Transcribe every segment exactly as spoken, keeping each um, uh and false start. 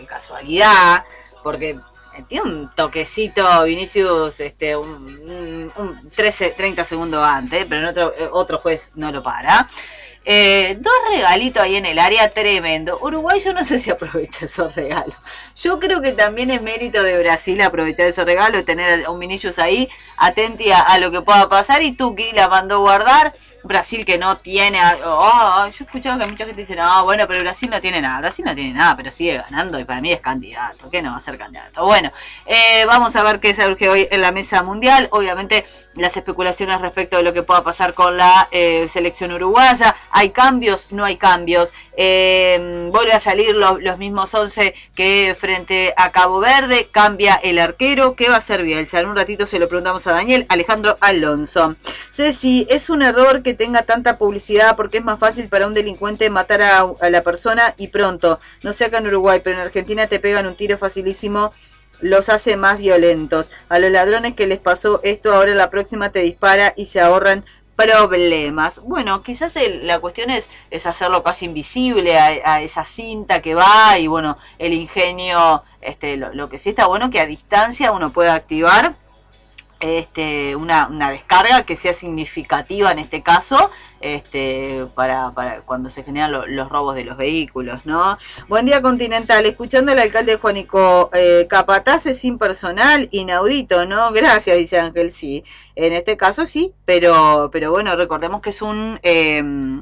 casualidad, porque tiene un toquecito Vinicius, este, un, un, un trece, treinta segundos antes, pero en otro, otro juez no lo para. Eh, dos regalitos ahí en el área, tremendo. Uruguay yo no sé si aprovecha esos regalos. Yo creo que también es mérito de Brasil aprovechar esos regalos y tener a un Vinicius ahí atenti a, a lo que pueda pasar. Y Tuki la mandó guardar. Brasil que no tiene... Oh, yo he escuchado que mucha gente dice, no, bueno, pero Brasil no tiene nada. Brasil no tiene nada, pero sigue ganando y para mí es candidato. ¿Qué no va a ser candidato? Bueno, eh, vamos a ver qué surge hoy en la mesa mundial. Obviamente las especulaciones respecto de lo que pueda pasar con la eh, selección uruguaya. ¿Hay cambios? No hay cambios. Eh, vuelve a salir lo, los mismos once que frente a Cabo Verde. Cambia el arquero. ¿Qué va a hacer Bielsa? En un ratito se lo preguntamos a Daniel. Alejandro Alonso. Ceci, ¿es un error que tenga tanta publicidad porque es más fácil para un delincuente matar a, a la persona y pronto? No sé acá en Uruguay, pero en Argentina te pegan un tiro facilísimo. Los hace más violentos. A los ladrones que les pasó esto, ahora la próxima te dispara y se ahorran problemas. Bueno, quizás el, la cuestión es, es hacerlo casi invisible a, a esa cinta que va y bueno, el ingenio, este, lo, lo que sí está bueno que a distancia uno pueda activar este, una, una descarga que sea significativa en este caso, este, para, para cuando se generan lo, los robos de los vehículos, ¿no? Buen día, Continental. Escuchando al alcalde Juanico, eh, capataz es impersonal, inaudito, ¿no? Gracias, dice Ángel, sí. En este caso sí, pero, pero bueno, recordemos que es un... Eh,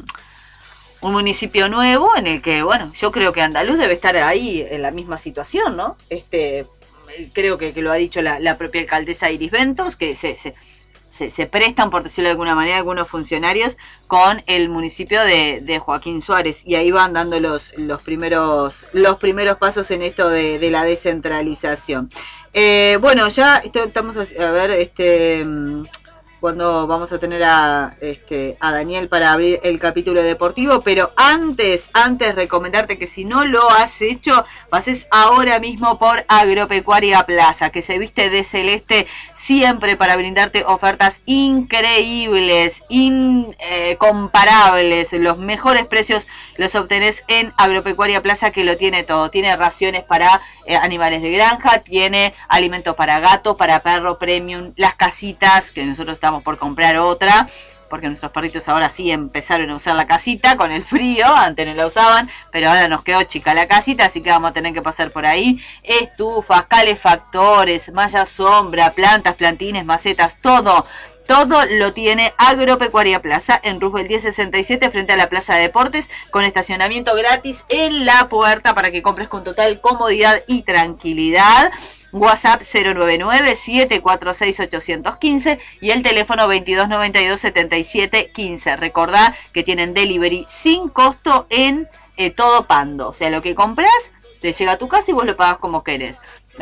un municipio nuevo en el que, bueno, yo creo que Andaluz debe estar ahí en la misma situación, ¿no? Este... creo que, que lo ha dicho la, la propia alcaldesa Iris Ventos, que se, se, se, se prestan, por decirlo de alguna manera, algunos funcionarios con el municipio de, de Joaquín Suárez, y ahí van dando los, los, primeros, los primeros pasos en esto de, de la descentralización. Eh, bueno, ya esto, estamos a, a ver este cuando vamos a tener a, este, a Daniel para abrir el capítulo deportivo, pero antes, antes recomendarte que si no lo has hecho, pases ahora mismo por Agropecuaria Plaza, que se viste de celeste siempre para brindarte ofertas increíbles, incomparables, eh, los mejores precios los obtenés en Agropecuaria Plaza, que lo tiene todo, tiene raciones para eh, animales de granja, tiene alimentos para gato, para perro premium, las casitas, que nosotros estamos por comprar otra, porque nuestros perritos ahora sí empezaron a usar la casita con el frío, antes no la usaban, pero ahora nos quedó chica la casita, así que vamos a tener que pasar por ahí. Estufas, calefactores, malla sombra, plantas, plantines, macetas, todo. Todo lo tiene Agropecuaria Plaza en Roosevelt diez sesenta y siete frente a la Plaza de Deportes, con estacionamiento gratis en la puerta para que compres con total comodidad y tranquilidad. WhatsApp cero nueve nueve, siete cuatro seis, ocho uno cinco y el teléfono veintidós noventa y dos, setenta y siete quince. Recordá que tienen delivery sin costo en eh, todo Pando. O sea, lo que compras te llega a tu casa y vos lo pagás como querés.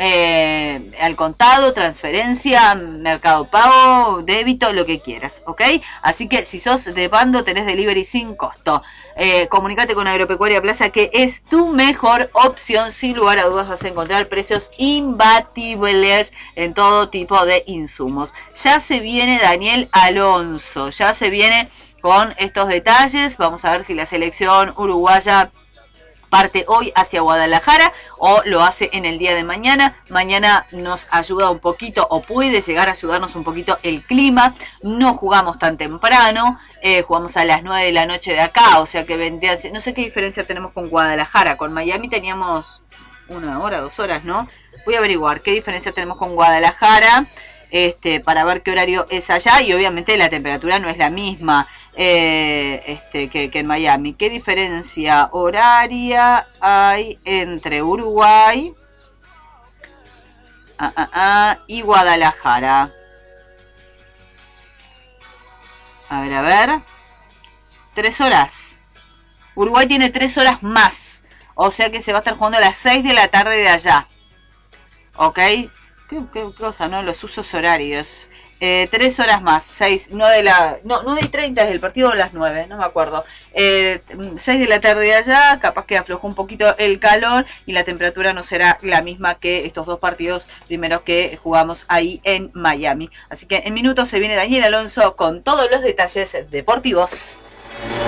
Eh, al contado, transferencia, mercado pago, débito, lo que quieras, ¿ok? Así que si sos de Pando tenés delivery sin costo. Eh, comunicate con Agropecuaria Plaza, que es tu mejor opción. Sin lugar a dudas vas a encontrar precios imbatibles en todo tipo de insumos. Ya se viene Daniel Alonso, ya se viene con estos detalles. Vamos a ver si la selección uruguaya parte hoy hacia Guadalajara o lo hace en el día de mañana. Mañana nos ayuda un poquito, o puede llegar a ayudarnos un poquito el clima. No jugamos tan temprano, eh, jugamos a las nueve de la noche de acá, o sea que vendría, no sé qué diferencia tenemos con Guadalajara. Con Miami teníamos una hora, dos horas, ¿no? Voy a averiguar qué diferencia tenemos con Guadalajara, este, para ver qué horario es allá, y obviamente la temperatura no es la misma eh, este, que, que en Miami. ¿Qué diferencia horaria hay entre Uruguay ah, ah, ah, y Guadalajara? A ver, a ver. Tres horas. Uruguay tiene tres horas más, o sea que se va a estar jugando a las seis de la tarde de allá. ¿Ok? ¿Qué, qué cosa, no? Los usos horarios. Eh, tres horas más, seis, nueve de la, no, nueve y treinta es el partido, o las nueve, no me acuerdo. Eh, seis de la tarde de allá, capaz que aflojó un poquito el calor y la temperatura no será la misma que estos dos partidos primeros que jugamos ahí en Miami. Así que en minutos se viene Daniel Alonso con todos los detalles deportivos.